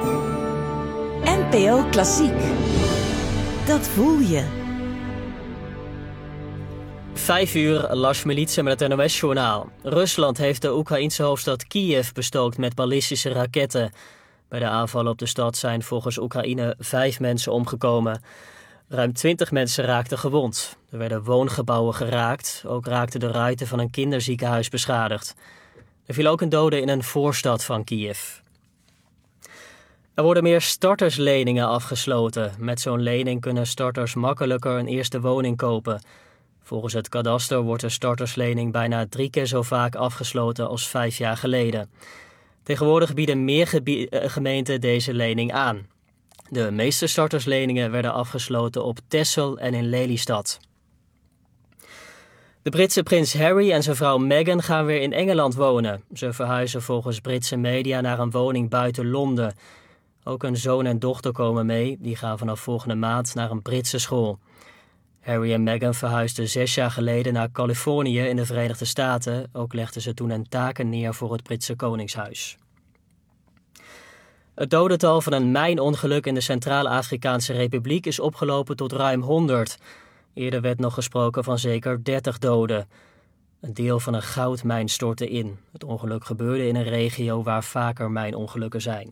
NPO Klassiek. Dat voel je. 5 uur, Lars Militse met het NOS-journaal. Rusland heeft de Oekraïense hoofdstad Kiev bestookt met ballistische raketten. Bij de aanval op de stad zijn volgens Oekraïne 5 mensen omgekomen. Ruim 20 mensen raakten gewond. Er werden woongebouwen geraakt. Ook raakten de ruiten van een kinderziekenhuis beschadigd. Er viel ook een dode in een voorstad van Kiev. Er worden meer startersleningen afgesloten. Met zo'n lening kunnen starters makkelijker een eerste woning kopen. Volgens het kadaster wordt de starterslening bijna 3 keer zo vaak afgesloten als 5 jaar geleden. Tegenwoordig bieden meer gemeenten deze lening aan. De meeste startersleningen werden afgesloten op Texel en in Lelystad. De Britse prins Harry en zijn vrouw Meghan gaan weer in Engeland wonen. Ze verhuizen volgens Britse media naar een woning buiten Londen. Ook een zoon en dochter komen mee. Die gaan vanaf volgende maand naar een Britse school. Harry en Meghan verhuisden 6 jaar geleden naar Californië in de Verenigde Staten. Ook legden ze toen hun taken neer voor het Britse Koningshuis. Het dodental van een mijnongeluk in de Centraal-Afrikaanse Republiek is opgelopen tot ruim 100. Eerder werd nog gesproken van zeker 30 doden. Een deel van een goudmijn stortte in. Het ongeluk gebeurde in een regio waar vaker mijnongelukken zijn.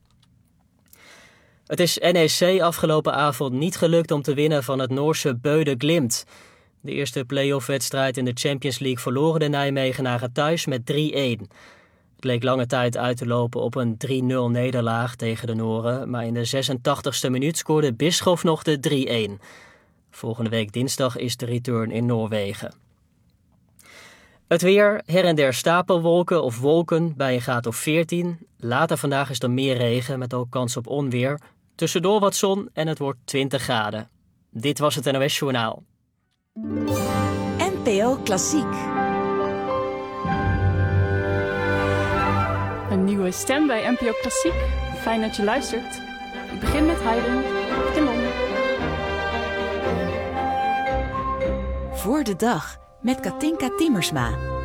Het is NEC afgelopen avond niet gelukt om te winnen van het Noorse Bøde Glimt. De eerste play-off-wedstrijd in de Champions League verloren de Nijmegenaren thuis met 3-1. Het leek lange tijd uit te lopen op een 3-0 nederlaag tegen de Noren, maar in de 86e minuut scoorde Bisschop nog de 3-1. Volgende week dinsdag is de return in Noorwegen. Het weer, her en der stapelwolken of wolken bij een graad of 14. Later vandaag is er meer regen met ook kans op onweer. Tussendoor wat zon en het wordt 20 graden. Dit was het NOS Journaal. NPO Klassiek. Een nieuwe stem bij NPO Klassiek. Fijn dat je luistert. Ik begin met Haydn in Londen. Voor de dag met Katinka Timmersma.